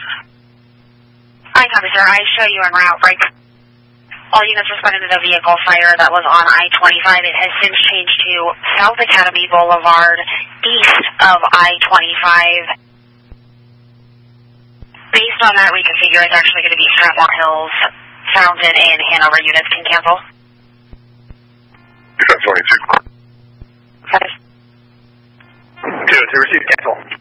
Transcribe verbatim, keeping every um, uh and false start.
I copy, sir. I show you en route, right? All units responded to the vehicle fire that was on I twenty-five. It has since changed to South Academy Boulevard, east of I twenty-five. Based on that reconfigure, it's actually going to be Stratmore Hills, Fountain, and Hanover units can cancel. twenty-two. Five. Two, to receive cancel.